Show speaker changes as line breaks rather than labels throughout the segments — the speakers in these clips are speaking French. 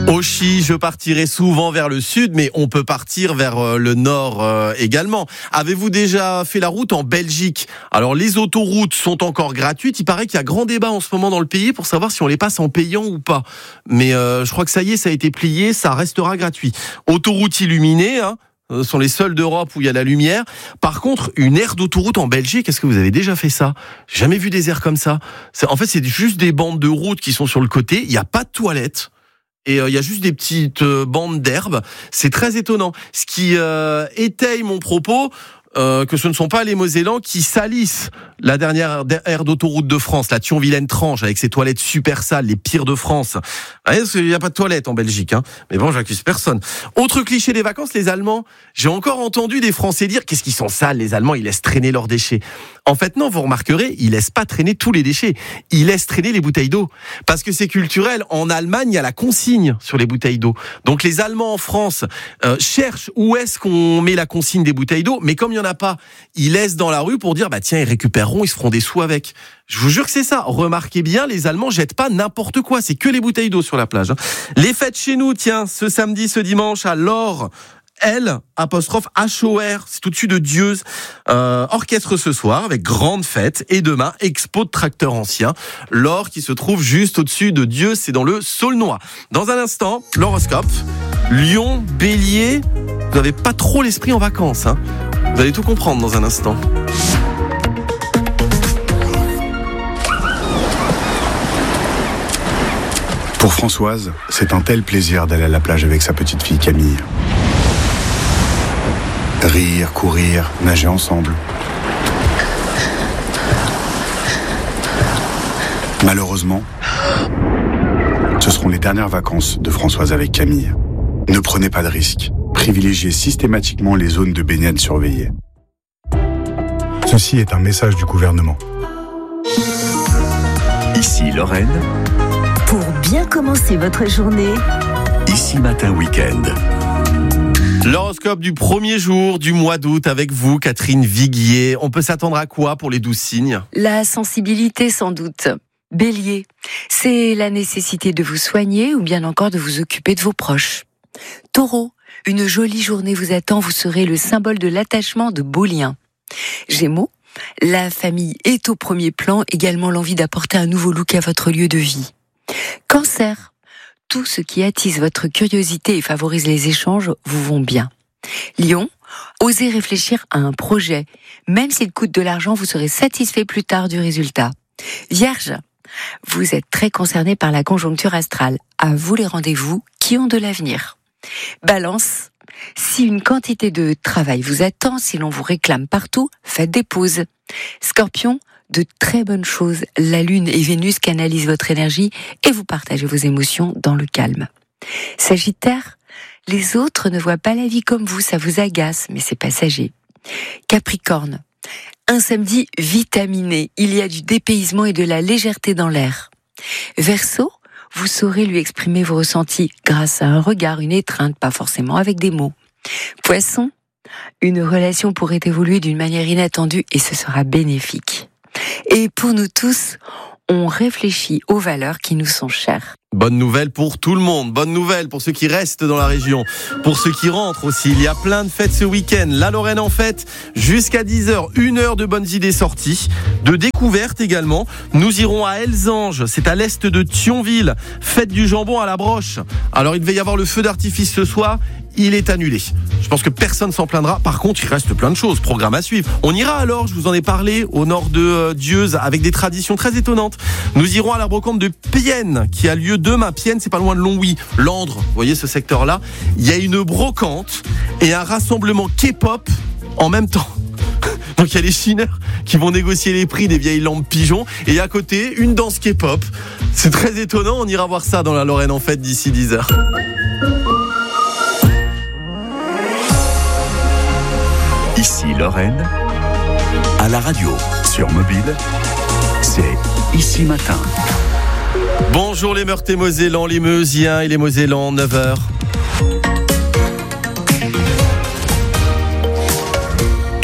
Auchy, je partirai souvent vers le sud, mais on peut partir vers le nord également. Avez-vous déjà fait la route en Belgique ? Alors, les autoroutes sont encore gratuites. Il paraît qu'il y a grand débat en ce moment dans le pays pour savoir si on les passe en payant ou pas. Mais je crois que ça y est, ça a été plié, ça restera gratuit. Autoroute illuminée, sont les seuls d'Europe où il y a la lumière. Par contre, une aire d'autoroute en Belgique, est-ce que vous avez déjà fait ça ? J'ai jamais vu des aires comme ça. En fait, c'est juste des bandes de route qui sont sur le côté. Il n'y a pas de toilettes. Et il y a juste des petites bandes d'herbe. C'est très étonnant. Ce qui étaye mon propos, que ce ne sont pas les Mosellans qui salissent la dernière aire d'autoroute de France, la Thionville-Tranche, avec ses toilettes super sales, les pires de France. Il n'y a pas de toilettes en Belgique, mais bon, j'accuse personne. Autre cliché des vacances, les Allemands. J'ai encore entendu des Français dire, qu'est-ce qu'ils sont sales, les Allemands, ils laissent traîner leurs déchets. En fait, non, vous remarquerez, ils laissent pas traîner tous les déchets. Ils laissent traîner les bouteilles d'eau. Parce que c'est culturel. En Allemagne, il y a la consigne sur les bouteilles d'eau. Donc les Allemands en France cherchent où est-ce qu'on met la consigne des bouteilles d'eau, mais comme il y en a pas, ils laissent dans la rue pour dire, tiens, ils récupéreront, ils se feront des sous avec. Je vous jure que c'est ça. Remarquez bien, les Allemands jettent pas n'importe quoi. C'est que les bouteilles d'eau sur la plage. Les fêtes chez nous, tiens, ce samedi, ce dimanche, à l'Or, L'_HOR, c'est tout dessus de Dieuze. Orchestre ce soir avec grande fête, et demain expo de tracteurs anciens. L'Or qui se trouve juste au-dessus de Dieuze, c'est dans le Saulnois. Dans un instant, l'horoscope. Lion, Bélier, vous n'avez pas trop l'esprit en vacances. Vous allez tout comprendre dans un instant.
Pour Françoise, c'est un tel plaisir d'aller à la plage avec sa petite fille Camille. Rire, courir, nager ensemble. Malheureusement, ce seront les dernières vacances de Françoise avec Camille. Ne prenez pas de risques. Privilégiez systématiquement les zones de baignade surveillées. Ceci est un message du gouvernement.
Ici Lorraine.
Pour bien commencer votre journée,
Ici Matin Week-end.
L'horoscope du premier jour du mois d'août avec vous, Catherine Viguier. On peut s'attendre à quoi pour les 12 signes ?
La sensibilité sans doute. Bélier, c'est la nécessité de vous soigner ou bien encore de vous occuper de vos proches. Taureau, une jolie journée vous attend, vous serez le symbole de l'attachement de beaux liens. Gémeaux, la famille est au premier plan, également l'envie d'apporter un nouveau look à votre lieu de vie. Cancer, tout ce qui attise votre curiosité et favorise les échanges vous vont bien. Lion, osez réfléchir à un projet. Même s'il coûte de l'argent, vous serez satisfait plus tard du résultat. Vierge, vous êtes très concerné par la conjoncture astrale. À vous les rendez-vous qui ont de l'avenir. Balance, si une quantité de travail vous attend, si l'on vous réclame partout, faites des pauses. Scorpion, de très bonnes choses. La Lune et Vénus canalisent votre énergie et vous partagez vos émotions dans le calme. Sagittaire, les autres ne voient pas la vie comme vous, ça vous agace, mais c'est passager. Capricorne, un samedi vitaminé, il y a du dépaysement et de la légèreté dans l'air. Verseau, vous saurez lui exprimer vos ressentis grâce à un regard, une étreinte, pas forcément avec des mots. Poisson, une relation pourrait évoluer d'une manière inattendue et ce sera bénéfique. Et pour nous tous, on réfléchit aux valeurs qui nous sont chères.
Bonne nouvelle pour tout le monde, bonne nouvelle pour ceux qui restent dans la région, pour ceux qui rentrent aussi. Il y a plein de fêtes ce week-end. La Lorraine en fête jusqu'à 10h, 1 heure de bonnes idées sorties, de découvertes également. Nous irons à Elzange, c'est à l'est de Thionville, fête du jambon à la broche. Alors il devait y avoir le feu d'artifice ce soir, il est annulé. Je pense que personne s'en plaindra. Par contre, il reste plein de choses, programme à suivre. On ira alors, je vous en ai parlé, au nord de Dieuze, avec des traditions très étonnantes. Nous irons à la brocante de Pienne, qui a lieu demain. Pienne, c'est pas loin de Longwy, Landres, vous voyez ce secteur-là. Il y a une brocante et un rassemblement K-pop en même temps. Donc il y a les chineurs qui vont négocier les prix des vieilles lampes pigeons et à côté, une danse K-pop. C'est très étonnant, on ira voir ça dans la Lorraine en fête d'ici 10h.
Ici Lorraine, à la radio, sur mobile, c'est Ici Matin.
Bonjour les Meurthe-et-Mosellans, les Meusiens et les Mosellans, 9h.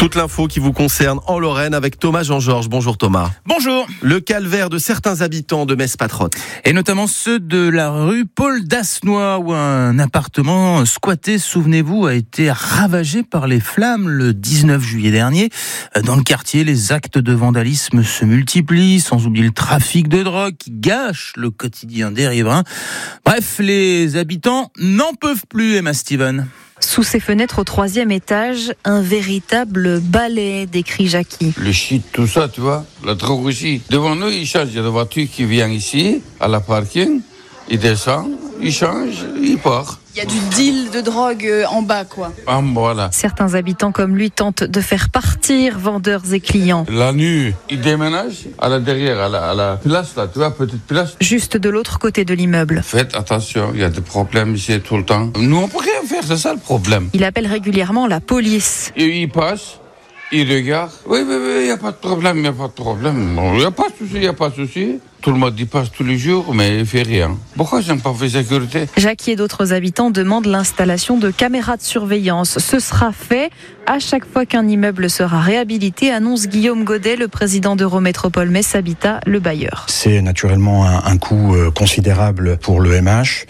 Toute l'info qui vous concerne en Lorraine avec Thomas Jean-Georges. Bonjour Thomas.
Bonjour.
Le calvaire de certains habitants de Metz-Patrotte.
Et notamment ceux de la rue Paul Dasnois où un appartement squatté, souvenez-vous, a été ravagé par les flammes le 19 juillet dernier. Dans le quartier, les actes de vandalisme se multiplient, sans oublier le trafic de drogue qui gâche le quotidien des riverains. Bref, les habitants n'en peuvent plus, Emma Steven.
Sous ses fenêtres au 3e étage, un véritable balai, décrit Jackie.
Le shit, tout ça, tu vois, la drogue aussi. Devant nous, il change. Il y a des voitures qui viennent ici, à la parking, il descend, il change, il part.
Il y a du deal de drogue en bas, quoi.
Ah, voilà.
Certains habitants comme lui tentent de faire partir vendeurs et clients.
La nuit, il déménage à la derrière, à la place, là, tu vois, petite place.
Juste de l'autre côté de l'immeuble.
Faites attention, il y a des problèmes ici tout le temps. Nous, on peut rien faire, c'est ça le problème.
Il appelle régulièrement la police.
Et il passe, il regarde. Oui, il n'y a pas de problème, il n'y a pas de problème. Il n'y a pas de souci, il n'y a pas de souci. Tout le monde y passe tous les jours, mais il ne fait rien. Pourquoi je n'ai pas fait sécurité ?
Jackie et d'autres habitants demandent l'installation de caméras de surveillance. Ce sera fait à chaque fois qu'un immeuble sera réhabilité, annonce Guillaume Godet, le président d'Eurométropole Metz Habitat, le bailleur.
C'est naturellement un coût considérable pour le MH,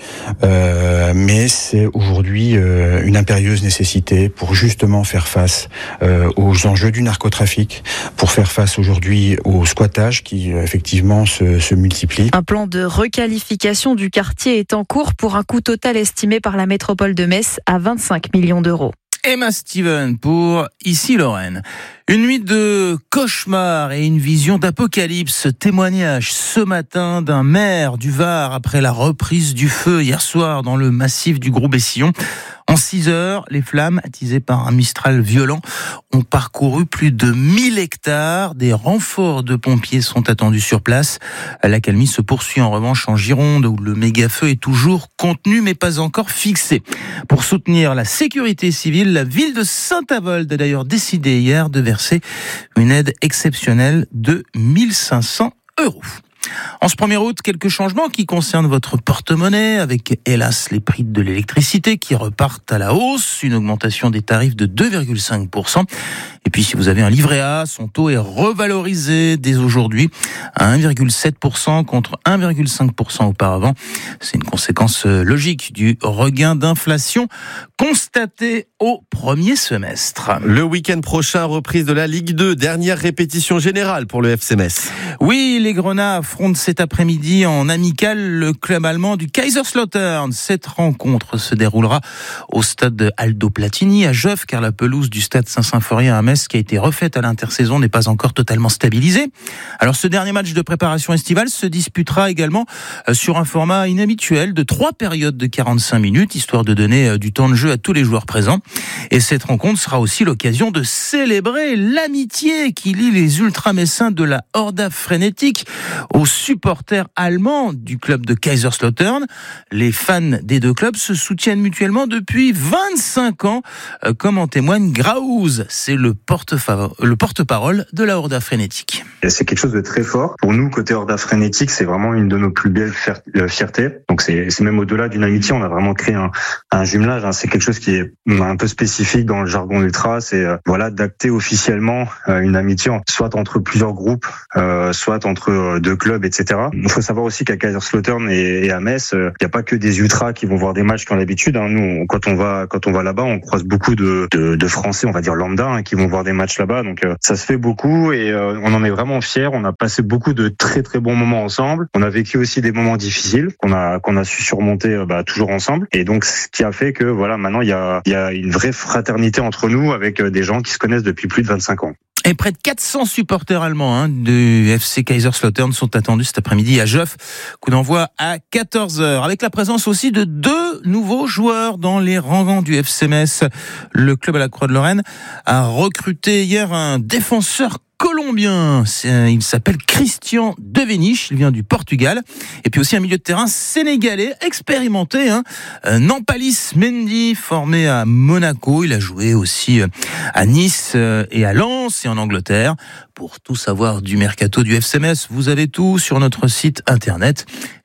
mais c'est aujourd'hui une impérieuse nécessité pour justement faire face aux enjeux du narcotrafic, pour faire face aujourd'hui au squattage qui effectivement se multiplient.
Un plan de requalification du quartier est en cours pour un coût total estimé par la métropole de Metz à 25 millions d'euros.
Emma Steven pour Ici Lorraine. Une nuit de cauchemar et une vision d'apocalypse. Témoignage ce matin d'un maire du Var après la reprise du feu hier soir dans le massif du Gros-Bessillon. En 6 heures, les flammes, attisées par un Mistral violent, ont parcouru plus de 1000 hectares. Des renforts de pompiers sont attendus sur place. L'accalmie se poursuit en revanche en Gironde, où le méga-feu est toujours contenu, mais pas encore fixé. Pour soutenir la sécurité civile, la ville de Saint-Avold a d'ailleurs décidé hier de verser une aide exceptionnelle de 1 500 €. En ce 1er août, quelques changements qui concernent votre porte-monnaie, avec hélas les prix de l'électricité qui repartent à la hausse, une augmentation des tarifs de 2,5%. Et puis si vous avez un livret A, son taux est revalorisé dès aujourd'hui à 1,7% contre 1,5% auparavant. C'est une conséquence logique du regain d'inflation constaté au premier semestre.
Le week-end prochain, reprise de la Ligue 2, dernière répétition générale pour le FC Metz.
Oui, les Grenats affrontent cet après-midi en amical le club allemand du Kaiserslautern. Cette rencontre se déroulera au stade Aldo Platini à Joffre, car la pelouse du stade Saint-Symphorien à Metz, qui a été refaite à l'intersaison, n'est pas encore totalement stabilisée. Alors ce dernier match de préparation estivale se disputera également sur un format inhabituel de 3 périodes de 45 minutes, histoire de donner du temps de jeu à tous les joueurs présents. Et cette rencontre sera aussi l'occasion de célébrer l'amitié qui lie les ultramessins de la Horda frénétique aux supporters allemands du club de Kaiserslautern. Les fans des deux clubs se soutiennent mutuellement depuis 25 ans, comme en témoigne Graouz. C'est le porte-parole de la Horda frénétique.
C'est quelque chose de très fort. Pour nous, côté Horda frénétique, c'est vraiment une de nos plus belles fiertés. Donc c'est même au-delà d'une amitié, on a vraiment créé un jumelage. C'est quelque chose qui est un peu spécifique dans le jargon ultra. C'est d'acter officiellement une amitié, soit entre plusieurs groupes, soit entre deux clubs, etc. Il faut savoir aussi qu'à Kaiserslautern et à Metz, il n'y a pas que des ultras qui vont voir des matchs qui ont l'habitude. Nous, quand on va là-bas, on croise beaucoup de Français, on va dire lambda, qui vont voir des matchs là-bas. Donc ça se fait beaucoup et on en est vraiment fiers. On a passé beaucoup de très très bons moments ensemble. On a vécu aussi des moments difficiles qu'on a su surmonter toujours ensemble. Et donc ce qui a fait que maintenant il y a une vraie fraternité entre nous avec des gens qui se connaissent depuis plus de 25 ans.
Et près de 400 supporters allemands du FC Kaiserslautern sont attendus cet après-midi à Joffre. Coup d'envoi à 14h. Avec la présence aussi de 2 nouveaux joueurs dans les rangs du FC Metz. Le club à la Croix-de-Lorraine a recruté hier un défenseur colombien. Il s'appelle Christian Devenich, il vient du Portugal. Et puis aussi un milieu de terrain sénégalais, expérimenté, Nampalis Mendy, formé à Monaco. Il a joué aussi à Nice et à Lens et en Angleterre. Pour tout savoir du mercato du FC Metz, vous avez tout sur notre site internet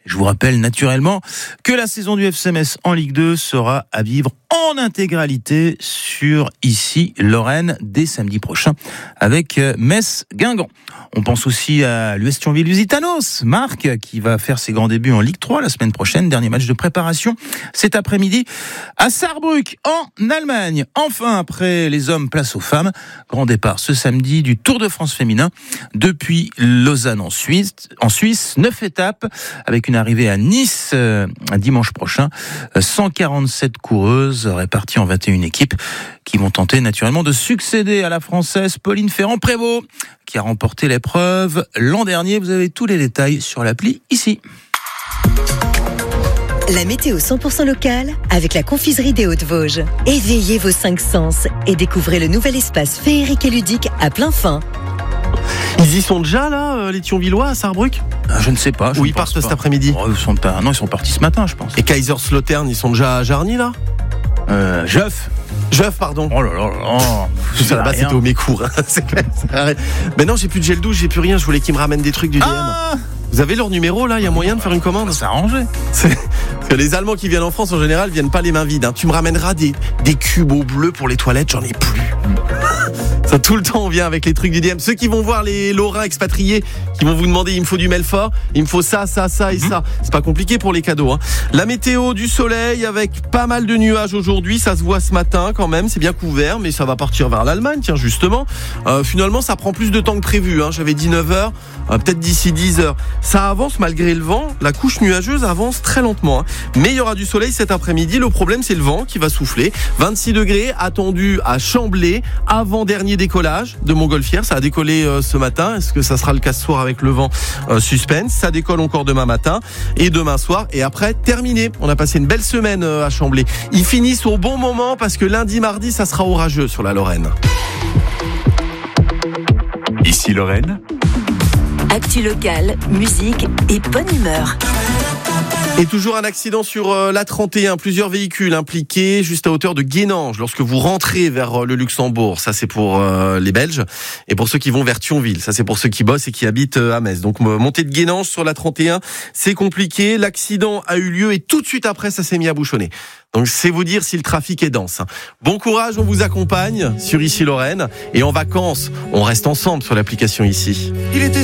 Je vous rappelle naturellement que la saison du FC Metz en Ligue 2 sera à vivre en intégralité sur Ici Lorraine dès samedi prochain avec Metz-Guingamp. On pense aussi à l'US Thionville-Lusitanos, Marc, qui va faire ses grands débuts en Ligue 3 la semaine prochaine. Dernier match de préparation cet après-midi à Saarbrück en Allemagne. Enfin, après les hommes, place aux femmes. Grand départ ce samedi du Tour de France féminin depuis Lausanne en Suisse. 9 étapes avec une arrivée à Nice dimanche prochain. 147 coureuses réparties en 21 équipes qui vont tenter naturellement de succéder à la Française Pauline Ferrand-Prévot qui a remporté l'épreuve l'an dernier. Vous avez tous les détails sur l'appli ici.
La météo 100% locale avec la confiserie des Hautes-Vosges. Éveillez vos 5 sens et découvrez le nouvel espace féerique et ludique à plein fin.
Ils y sont déjà là, les Thionvillois à Saarbrück ?
Je ne sais pas.
Ou ils partent cet après-midi ?
Ils sont partis ce matin, je pense.
Et Kaiserslautern, ils sont déjà à Jarny là ? Jeuf, pardon.
Oh là là là.
Tout là-bas, c'était au mécourt. Mais non, j'ai plus de gel douche, j'ai plus rien. Je voulais qu'ils me ramènent des trucs du DM. Vous avez leur numéro là ? Il y a moyen de faire une commande ?
Ça s'est arrangé.
Parce que les Allemands qui viennent en France en général viennent pas les mains vides. Tu me ramèneras des cubes au bleu pour les toilettes, j'en ai plus. Ça, tout le temps on vient avec les trucs du DM. Ceux qui vont voir les Lorrains expatriés, qui vont vous demander il me faut du Melfort, il me faut ça et ça. C'est pas compliqué pour les cadeaux. La météo, du soleil avec pas mal de nuages aujourd'hui, ça se voit ce matin quand même, c'est bien couvert, mais ça va partir vers l'Allemagne, tiens justement. Finalement ça prend plus de temps que prévu. J'avais dit 9h, peut-être d'ici 10h. Ça avance malgré le vent, la couche nuageuse avance très lentement. Mais il y aura du soleil cet après-midi, le problème c'est le vent qui va souffler. 26 degrés attendu à Chamblay, avant-dernier décollage de Montgolfière, ça a décollé ce matin. Est-ce que ça sera le cas ce soir avec le vent ? Suspense. Ça décolle encore demain matin et demain soir. Et après, terminé. On a passé une belle semaine à Chamblay. Ils finissent au bon moment parce que lundi, mardi, ça sera orageux sur la Lorraine.
Ici Lorraine.
Actu locale, musique et bonne humeur.
Et toujours un accident sur la 31, plusieurs véhicules impliqués juste à hauteur de Guénange lorsque vous rentrez vers le Luxembourg. Ça c'est pour les Belges et pour ceux qui vont vers Thionville. Ça c'est pour ceux qui bossent et qui habitent à Metz. Donc montée de Guénange sur la 31, c'est compliqué. L'accident a eu lieu et tout de suite après ça s'est mis à bouchonner. Donc c'est vous dire si le trafic est dense. Bon courage, on vous accompagne sur Ici Lorraine et en vacances, on reste ensemble sur l'application Ici.